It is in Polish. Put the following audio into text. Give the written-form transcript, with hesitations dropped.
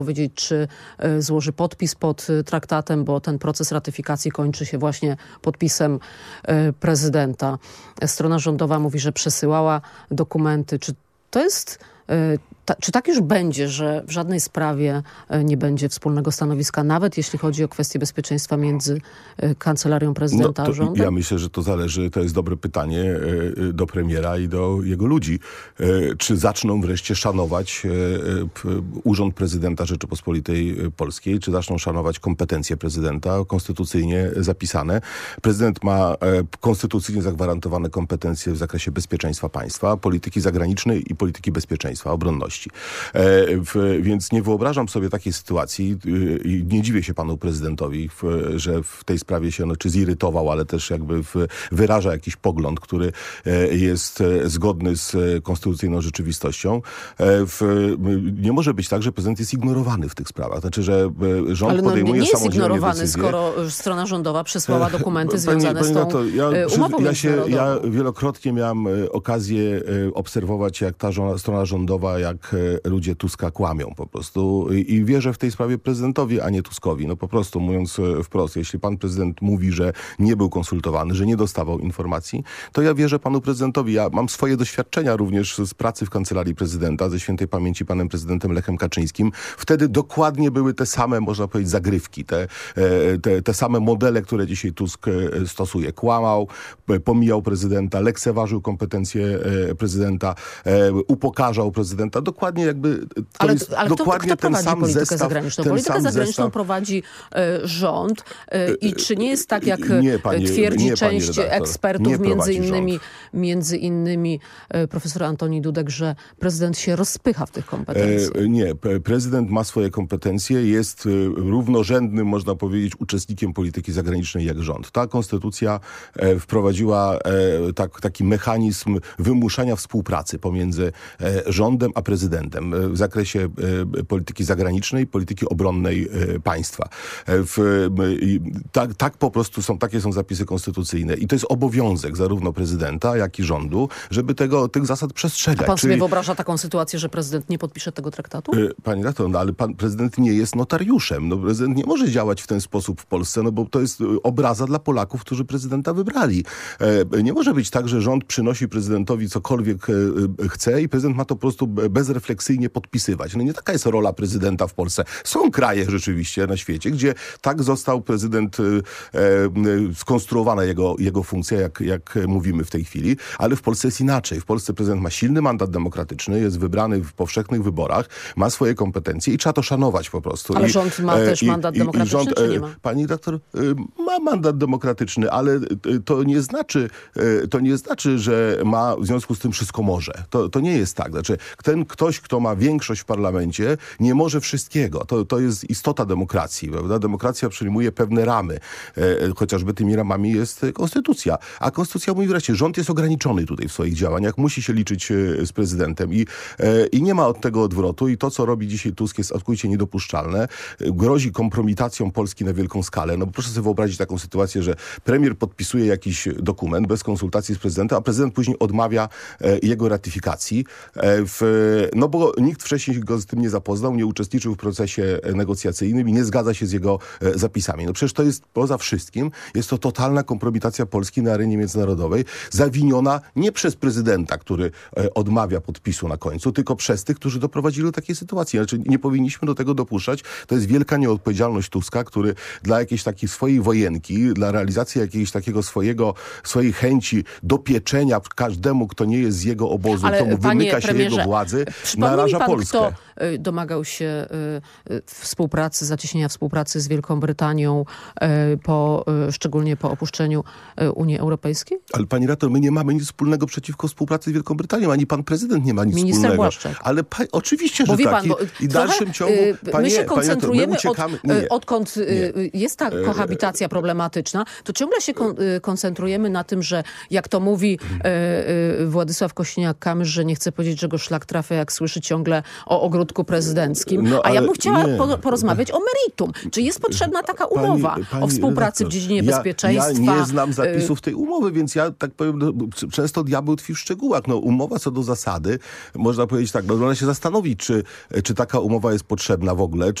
powiedzieć, czy złoży podpis pod traktatem, bo ten proces ratyfikacji kończy się właśnie podpisem prezydenta. Strona rządowa mówi, że przesyłała dokumenty. Czy to jest... Czy tak już będzie, że w żadnej sprawie nie będzie wspólnego stanowiska, nawet jeśli chodzi o kwestie bezpieczeństwa między kancelarią prezydenta a rządem? Ja myślę, że to zależy, to jest dobre pytanie do premiera i do jego ludzi. Czy zaczną wreszcie szanować urząd prezydenta Rzeczypospolitej Polskiej, czy zaczną szanować kompetencje prezydenta konstytucyjnie zapisane. Prezydent ma konstytucyjnie zagwarantowane kompetencje w zakresie bezpieczeństwa państwa, polityki zagranicznej i polityki bezpieczeństwa, obronności. Więc nie wyobrażam sobie takiej sytuacji i nie dziwię się panu prezydentowi, że w tej sprawie się czy zirytował, ale też jakby wyraża jakiś pogląd, który jest zgodny z konstytucyjną rzeczywistością. Nie może być tak, że prezydent jest ignorowany w tych sprawach. Znaczy, że rząd podejmuje samodzielnie decyzje. Nie jest ignorowany, skoro strona rządowa przesłała dokumenty związane z tą umową międzynarodową. Ja wielokrotnie miałem okazję obserwować, jak ta strona rządowa, jak ludzie Tuska kłamią po prostu i wierzę w tej sprawie prezydentowi, a nie Tuskowi. No po prostu mówiąc wprost, jeśli pan prezydent mówi, że nie był konsultowany, że nie dostawał informacji, to ja wierzę panu prezydentowi. Ja mam swoje doświadczenia również z pracy w Kancelarii Prezydenta, ze świętej pamięci panem prezydentem Lechem Kaczyńskim. Wtedy dokładnie były te same, można powiedzieć, zagrywki, te same modele, które dzisiaj Tusk stosuje. Kłamał, pomijał prezydenta, lekceważył kompetencje prezydenta, upokarzał prezydenta. Dokładnie jakby ale dokładnie kto ten prowadzi sam politykę zestaw. zagraniczną? Politykę zagraniczną prowadzi rząd i czy nie jest tak, jak twierdzi część ekspertów, między innymi profesor Antoni Dudek, że prezydent się rozpycha w tych kompetencjach? Nie. Prezydent ma swoje kompetencje, jest równorzędnym, można powiedzieć, uczestnikiem polityki zagranicznej jak rząd. Ta konstytucja wprowadziła taki mechanizm wymuszania współpracy pomiędzy rządem a prezydentem w zakresie polityki zagranicznej, polityki obronnej państwa. Tak po prostu takie są zapisy konstytucyjne i to jest obowiązek zarówno prezydenta, jak i rządu, żeby tych zasad przestrzegać. A pan sobie wyobraża taką sytuację, że prezydent nie podpisze tego traktatu? Pani redaktor, ale pan prezydent nie jest notariuszem. No, prezydent nie może działać w ten sposób w Polsce, no bo to jest obraza dla Polaków, którzy prezydenta wybrali. Nie może być tak, że rząd przynosi prezydentowi cokolwiek chce i prezydent ma to po prostu bezrefleksyjnie podpisywać. No nie taka jest rola prezydenta w Polsce. Są kraje rzeczywiście na świecie, gdzie tak został prezydent skonstruowana jego funkcja, jak mówimy w tej chwili, ale w Polsce jest inaczej. W Polsce prezydent ma silny mandat demokratyczny, jest wybrany w powszechnych wyborach, ma swoje kompetencje i trzeba to szanować po prostu. Ale rząd ma też mandat demokratyczny, czy nie ma? Pani redaktor, ma mandat demokratyczny, ale to nie znaczy, że ma w związku z tym wszystko może. To nie jest tak. Znaczy, ktoś, kto ma większość w parlamencie, nie może wszystkiego. To jest istota demokracji, prawda? Demokracja przyjmuje pewne ramy. Chociażby tymi ramami jest konstytucja. A konstytucja mówi wreszcie, rząd jest ograniczony tutaj w swoich działaniach, musi się liczyć z prezydentem i nie ma od tego odwrotu i to, co robi dzisiaj Tusk, jest całkowicie niedopuszczalne. Grozi kompromitacją Polski na wielką skalę. No bo proszę sobie wyobrazić taką sytuację, że premier podpisuje jakiś dokument bez konsultacji z prezydentem, a prezydent później odmawia jego ratyfikacji. No bo nikt wcześniej go z tym nie zapoznał, nie uczestniczył w procesie negocjacyjnym i nie zgadza się z jego zapisami. No przecież to jest poza wszystkim, jest to totalna kompromitacja Polski na arenie międzynarodowej, zawiniona nie przez prezydenta, który odmawia podpisu na końcu, tylko przez tych, którzy doprowadzili do takiej sytuacji. Znaczy nie powinniśmy do tego dopuszczać. To jest wielka nieodpowiedzialność Tuska, który dla jakiejś takiej swojej wojenki, dla realizacji jakiegoś takiego swojej chęci dopieczenia każdemu, kto nie jest z jego obozu, kto mu wymyka się jego władzy, naraża Polskę. Kto domagał się zacieśnienia współpracy z Wielką Brytanią, szczególnie po opuszczeniu Unii Europejskiej? Ale pani redaktor, my nie mamy nic wspólnego przeciwko współpracy z Wielką Brytanią, ani pan prezydent nie ma nic wspólnego. Minister Błaszczak. Ale oczywiście, że tak. I w dalszym ciągu... My się koncentrujemy, odkąd jest ta kohabitacja problematyczna, to ciągle się koncentrujemy na tym, że jak to mówi Władysław Kośniak-Kamysz, że nie chce powiedzieć, że go szlak trafia, jak słyszy ciągle o ogródku środku prezydenckim. No, a ja ale bym chciała nie. porozmawiać o meritum. Czy jest potrzebna taka umowa Pani o współpracy redaktor, w dziedzinie bezpieczeństwa? Ja nie znam zapisów tej umowy, więc ja tak powiem, często diabeł tkwi w szczegółach. No, umowa co do zasady, można powiedzieć tak, no, można się zastanowić, czy taka umowa jest potrzebna w ogóle,